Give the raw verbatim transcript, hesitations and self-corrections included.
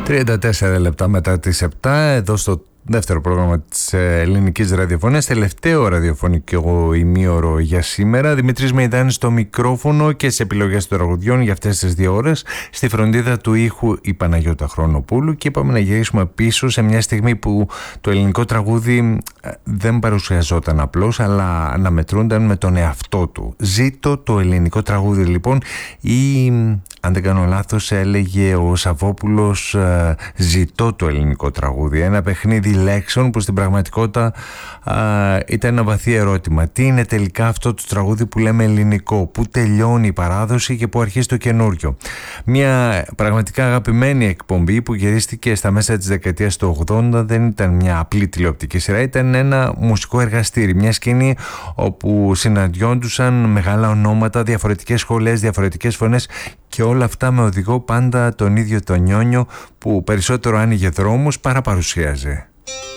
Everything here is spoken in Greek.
τριάντα τέσσερα λεπτά μετά τις επτά, εδώ στο δεύτερο πρόγραμμα της ελληνικής ραδιοφωνίας, τελευταίο ραδιοφωνικό ημίωρο για σήμερα. Δημήτρης Μεϊδάνης στο μικρόφωνο και σε επιλογές των τραγουδιών για αυτές τις δύο ώρες. Στη φροντίδα του ήχου η Παναγιώτα Χρονοπούλου, και είπαμε να γυρίσουμε πίσω σε μια στιγμή που το ελληνικό τραγούδι δεν παρουσιαζόταν απλώς, αλλά αναμετρούνταν με τον εαυτό του. Ζήτω το ελληνικό τραγούδι λοιπόν, ή αν δεν κάνω λάθος έλεγε ο Σαββόπουλος, ζητώ το ελληνικό τραγούδι. Ένα παιχνίδι λέξεων που στην πραγματικότητα α, ήταν ένα βαθύ ερώτημα. Τι είναι τελικά αυτό το τραγούδι που λέμε ελληνικό, πού τελειώνει η παράδοση και πού αρχίζει το καινούριο. Μια πραγματικά αγαπημένη εκπομπή που γυρίστηκε στα μέσα της δεκαετίας του ογδόντα. Δεν ήταν μια απλή τηλεοπτική σειρά, ήταν ένα μουσικό εργαστήρι, μια σκηνή όπου συναντιόντουσαν μεγάλα ονόματα, διαφορετικές σχολές, διαφορετικές φωνές, και όλα αυτά με οδηγό πάντα τον ίδιο τον Νιόνιο, που περισσότερο άνοιγε δρόμους παρά παρουσίαζε.